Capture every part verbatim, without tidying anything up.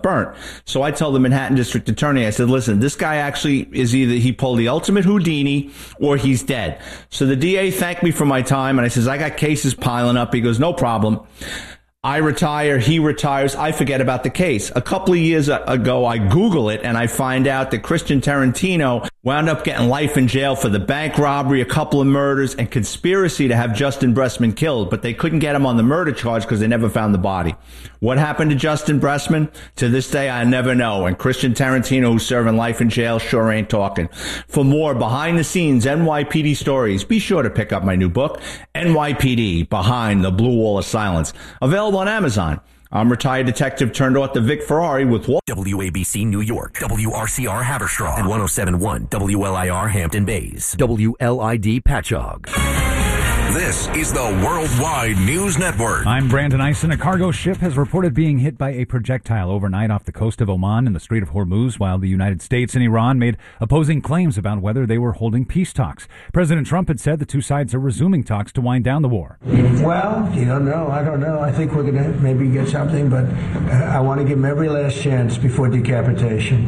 burnt. So I told the Manhattan District Attorney, I said, listen, this guy actually is either he pulled the ultimate Houdini or he's dead. So the D A thanked me for my time, and I says, I got cases piling up. He goes, no problem. I retire, he retires, I forget about the case. A couple of years ago, I Google it, and I find out that Christian Tarantino wound up getting life in jail for the bank robbery, a couple of murders, and conspiracy to have Justin Bressman killed. But they couldn't get him on the murder charge because they never found the body. What happened to Justin Bressman? To this day, I never know. And Christian Tarantino, who's serving life in jail, sure ain't talking. For more behind-the-scenes N Y P D stories, be sure to pick up my new book, N Y P D, Behind the Blue Wall of Silence. Available on Amazon. I'm retired detective turned author Vic Ferrari with Wall- W A B C New York, W R C R Haverstraw, and one oh seven point one W L I R Hampton Bays, W L I D Patchogue. This is the Worldwide News Network. I'm Brandon Eisen. A cargo ship has reported being hit by a projectile overnight off the coast of Oman in the Strait of Hormuz, while the United States and Iran made opposing claims about whether they were holding peace talks. President Trump had said the two sides are resuming talks to wind down the war. Well, you don't know. I don't know. I think we're going to maybe get something, but I want to give them every last chance before decapitation.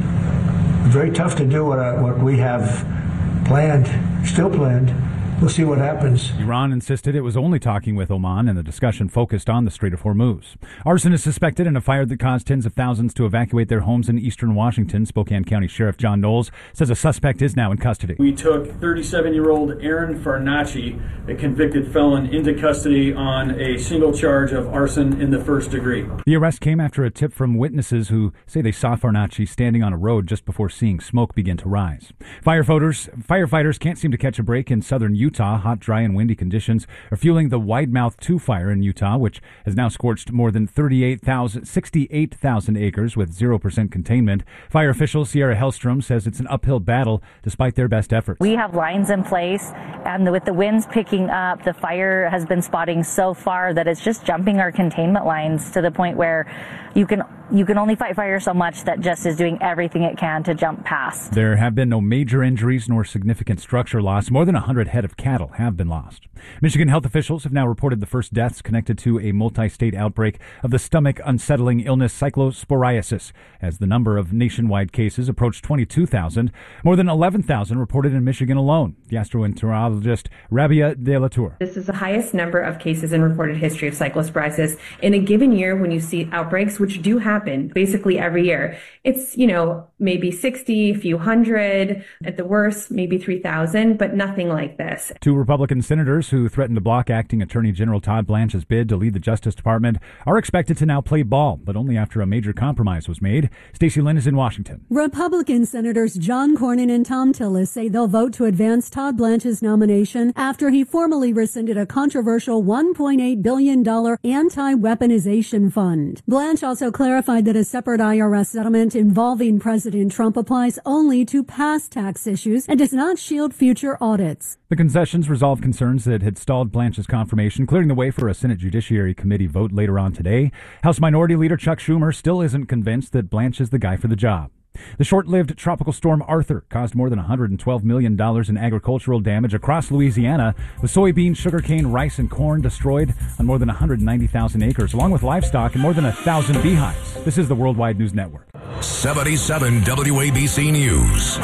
It's very tough to do what, I, what we have planned, still planned. We'll see what happens. Iran insisted it was only talking with Oman, and the discussion focused on the Strait of Hormuz. Arson is suspected in a fire that caused tens of thousands to evacuate their homes in eastern Washington. Spokane County Sheriff John Knowles says a suspect is now in custody. We took thirty-seven-year-old Aaron Farnacci, a convicted felon, into custody on a single charge of arson in the first degree. The arrest came after a tip from witnesses who say they saw Farnacci standing on a road just before seeing smoke begin to rise. Firefighters, firefighters can't seem to catch a break in southern Utah. Utah, hot, dry, and windy conditions are fueling the Widemouth two fire in Utah, which has now scorched more than thirty-eight thousand, sixty-eight thousand acres with zero percent containment. Fire official Sierra Hellstrom says it's an uphill battle despite their best efforts. We have lines in place, and with the winds picking up, the fire has been spotting so far that it's just jumping our containment lines to the point where you can you can only fight fire so much that just is doing everything it can to jump past. There have been no major injuries nor significant structure loss. More than one hundred head of cattle have been lost. Michigan health officials have now reported the first deaths connected to a multi-state outbreak of the stomach unsettling illness cyclosporiasis, as the number of nationwide cases approached twenty-two thousand. More than eleven thousand reported in Michigan alone. Gastroenterologist Rabia De La Tour. This is the highest number of cases in recorded history of cyclosporiasis in a given year when you see outbreaks, which do happen basically every year. It's, you know, maybe sixty, a few hundred, at the worst, maybe three thousand, but nothing like this. Two Republican senators who threatened to block acting Attorney General Todd Blanche's bid to lead the Justice Department are expected to now play ball, but only after a major compromise was made. Stacey Lynn is in Washington. Republican Senators John Cornyn and Tom Tillis say they'll vote to advance Todd Blanche's nomination after he formally rescinded a controversial one point eight billion dollars anti-weaponization fund. Blanche also clarified that a separate I R S settlement involving President Trump applies only to past tax issues and does not shield future audits. The concessions resolved concerns that had stalled Blanche's confirmation, clearing the way for a Senate Judiciary Committee vote later on today. House Minority Leader Chuck Schumer still isn't convinced that Blanche is the guy for the job. The short-lived tropical storm Arthur caused more than one hundred twelve million dollars in agricultural damage across Louisiana, with soybean, sugarcane, rice, and corn destroyed on more than one hundred ninety thousand acres, along with livestock and more than one thousand beehives. This is the Worldwide News Network. seventy-seven W A B C News.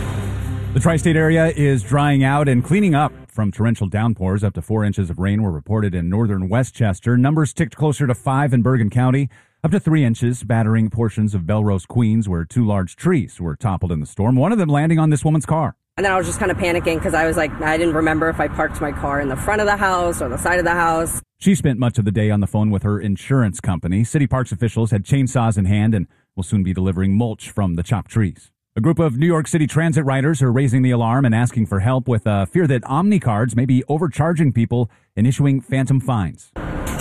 The tri-state area is drying out and cleaning up from torrential downpours. Up to four inches of rain were reported in northern Westchester. Numbers ticked closer to five in Bergen County. Up to three inches, battering portions of Belrose, Queens, where two large trees were toppled in the storm, one of them landing on this woman's car. And then I was just kind of panicking because I was like, I didn't remember if I parked my car in the front of the house or the side of the house. She spent much of the day on the phone with her insurance company. City Parks officials had chainsaws in hand and will soon be delivering mulch from the chopped trees. A group of New York City transit riders are raising the alarm and asking for help with a fear that Omni cards may be overcharging people and issuing phantom fines.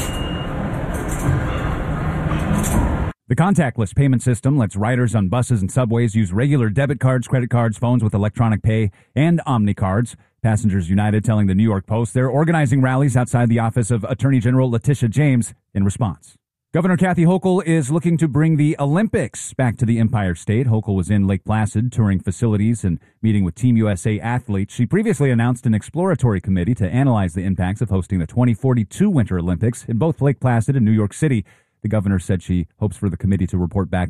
The contactless payment system lets riders on buses and subways use regular debit cards, credit cards, phones with electronic pay, and Omni cards. Passengers United telling the New York Post they're organizing rallies outside the office of Attorney General Letitia James in response. Governor Kathy Hochul is looking to bring the Olympics back to the Empire State. Hochul was in Lake Placid touring facilities and meeting with Team U S A athletes. She previously announced an exploratory committee to analyze the impacts of hosting the twenty forty-two Winter Olympics in both Lake Placid and New York City. The governor said she hopes for the committee to report back